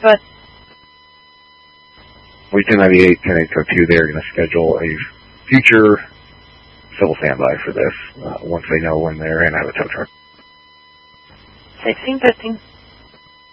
But Wait 1098, 10802, they're going to schedule a future civil standby for this once they know when they're in out of tow truck. 1615.